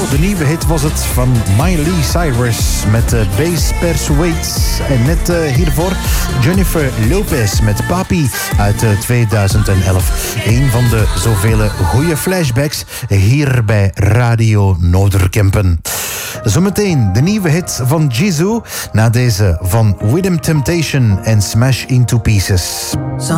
De nieuwe hit was het van Miley Cyrus met Bass Persuades. En net hiervoor Jennifer Lopez met Papi uit 2011. Een van de zoveel goede flashbacks hier bij Radio Noorderkempen. Zometeen de nieuwe hit van Jisoo na deze van Rhythm Temptation en Smash Into Pieces.